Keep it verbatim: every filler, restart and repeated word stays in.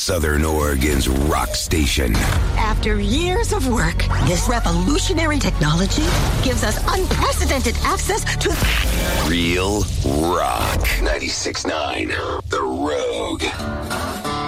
Southern Oregon's rock station. After years of work, this revolutionary technology gives us unprecedented access to real rock. ninety-six point nine The Rogue.